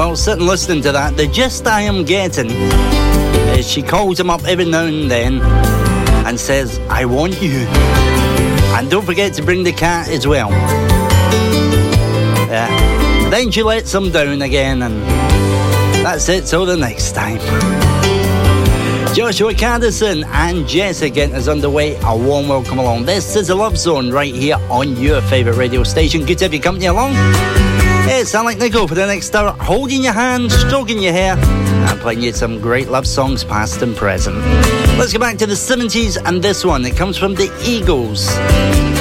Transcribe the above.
Well, sitting listening to that, the gist I am getting is she calls him up every now and then and says, I want you. And don't forget to bring the cat as well. Yeah. Then she lets him down again, and that's it till the next time. Joshua Caddison and Jessica getting us underway. A warm welcome along. This is a Love Zone right here on your favourite radio station. Good to have your company along. Hey, sound like Nico for the next hour, holding your hand, stroking your hair, and playing you some great love songs past and present. Let's go back to the 70s and this one. It comes from the Eagles.